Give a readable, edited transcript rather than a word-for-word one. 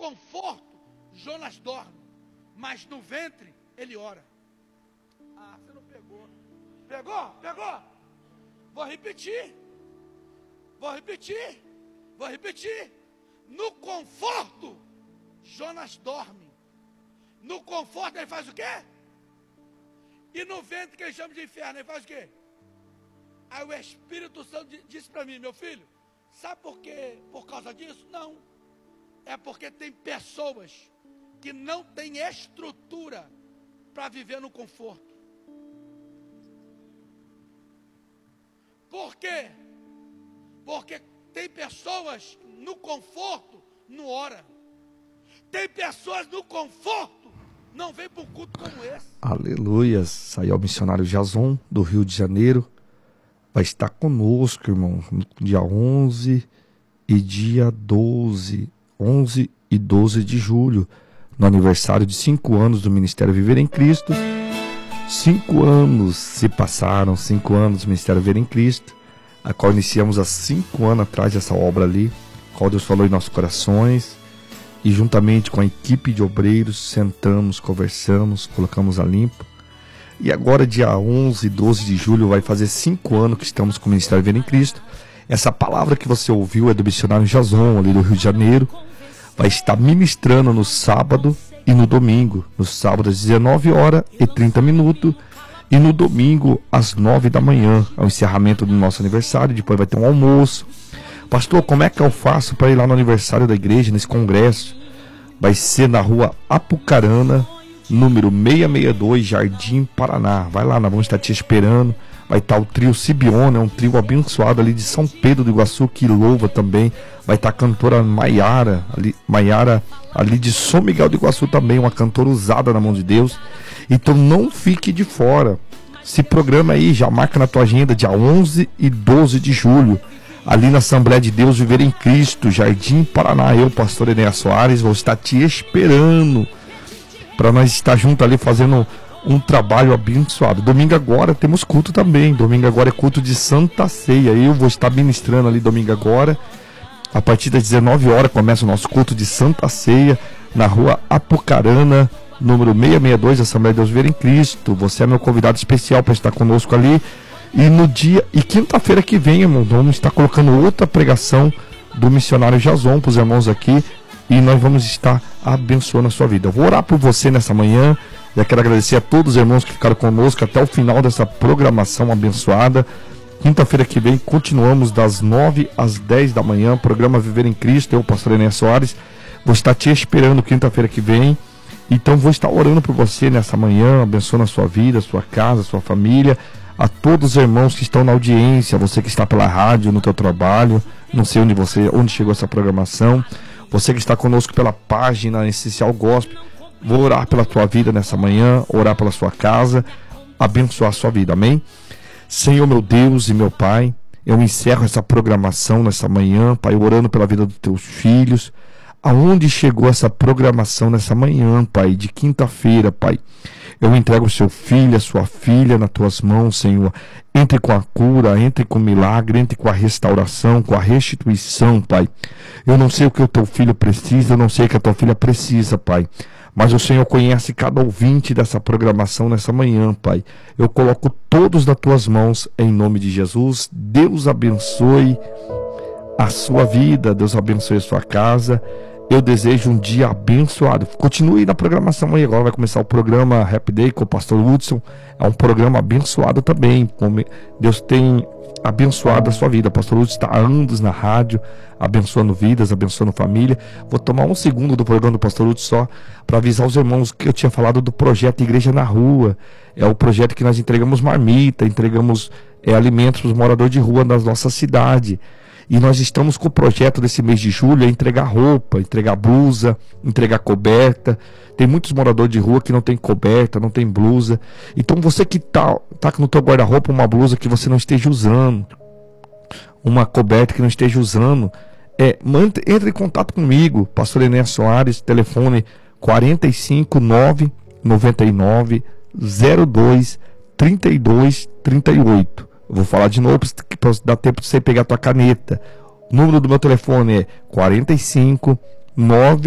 conforto, Jonas dorme, mas no ventre ele ora. Ah, você não pegou. Pegou? Vou repetir. No conforto, Jonas dorme. No conforto ele faz o quê? E no ventre que ele chama de inferno, ele faz o quê? Aí o Espírito Santo disse para mim: meu filho, sabe por quê? Por causa disso? Não. É porque tem pessoas que não têm estrutura para viver no conforto. Por quê? Porque tem pessoas no conforto não ora. Tem pessoas no conforto não vêm para um culto como esse. Aleluias. Saiu o missionário Jason do Rio de Janeiro. Vai estar conosco, irmão, no dia 11 e dia 12. 11 e 12 de julho, no aniversário de 5 anos do Ministério Viver em Cristo. 5 anos se passaram, 5 anos do Ministério Viver em Cristo, a qual iniciamos há 5 anos atrás essa obra ali, a qual Deus falou em nossos corações, e juntamente com a equipe de obreiros, sentamos, conversamos, colocamos a limpo. E agora, dia 11 e 12 de julho, vai fazer 5 anos que estamos com o Ministério Viver em Cristo. Essa palavra que você ouviu é do missionário Jason, ali do Rio de Janeiro. Vai estar ministrando no sábado e no domingo. No sábado às 19h30 e no domingo às 9 da manhã. É o encerramento do nosso aniversário. Depois vai ter um almoço. Pastor, como é que eu faço para ir lá no aniversário da igreja, nesse congresso? Vai ser na rua Apucarana, número 662, Jardim Paraná. Vai lá, nós vamos estar te esperando. Vai estar o trio Sibiona, é um trio abençoado ali de São Pedro do Iguaçu, que louva também. Vai estar a cantora Maiara ali de São Miguel do Iguaçu também, uma cantora usada na mão de Deus. Então não fique de fora. Se programa aí, já marca na tua agenda, dia 11 e 12 de julho. Ali na Assembleia de Deus Viver em Cristo, Jardim Paraná. Eu, pastor Enéas Soares, vou estar te esperando para nós estar junto ali fazendo um trabalho abençoado. Domingo agora temos culto também. Domingo agora é culto de Santa Ceia. Eu vou estar ministrando ali domingo agora. A partir das 19 horas começa o nosso culto de Santa Ceia na rua Apucarana, número 662, Assembleia de Deus Viver em Cristo. Você é meu convidado especial para estar conosco ali. E quinta-feira que vem, irmão, vamos estar colocando outra pregação do missionário Jason para os irmãos aqui. E nós vamos estar abençoando a sua vida. Eu vou orar por você nessa manhã. Já quero agradecer a todos os irmãos que ficaram conosco até o final dessa programação abençoada. Quinta-feira que vem continuamos das 9 às 10 da manhã, programa Viver em Cristo. Eu, pastor Enéas Soares, vou estar te esperando quinta-feira que vem. Então vou estar orando por você nessa manhã, abençoando a sua vida, a sua casa, a sua família. A todos os irmãos que estão na audiência, você que está pela rádio, no teu trabalho, não sei onde chegou essa programação. Você que está conosco pela página Essencial Gospel, vou orar pela tua vida nessa manhã, orar pela sua casa, abençoar a sua vida, amém? Senhor, meu Deus e meu Pai, eu encerro essa programação nessa manhã, Pai, orando pela vida dos teus filhos. Aonde chegou essa programação nessa manhã, Pai, de quinta-feira, Pai? Eu entrego o seu filho, a sua filha nas tuas mãos, Senhor. Entre com a cura, entre com o milagre, entre com a restauração, com a restituição, Pai. Eu não sei o que o teu filho precisa, eu não sei o que a tua filha precisa, Pai. Mas o Senhor conhece cada ouvinte dessa programação nessa manhã, Pai. Eu coloco todos nas tuas mãos, em nome de Jesus. Deus abençoe a sua vida, Deus abençoe a sua casa. Eu desejo um dia abençoado. Continue na programação aí. Agora vai começar o programa Happy Day com o pastor Hudson. É um programa abençoado também. Deus tem abençoado a sua vida. O pastor Hudson está há anos na rádio, abençoando vidas, abençoando família. Vou tomar um segundo do programa do pastor Hudson só para avisar os irmãos que eu tinha falado do projeto Igreja na Rua. É o projeto que nós entregamos marmita, entregamos alimentos para os moradores de rua da nossa cidade. E nós estamos com o projeto desse mês de julho, entregar roupa, entregar blusa, entregar coberta. Tem muitos moradores de rua que não tem coberta, não tem blusa. Então você que tá no teu guarda-roupa uma blusa que você não esteja usando, uma coberta que não esteja usando, entre em contato comigo, pastor Enéas Soares, telefone 459 99 02 32 38. Eu vou falar de novo para dar tempo de você pegar a tua caneta. O número do meu telefone é 45 9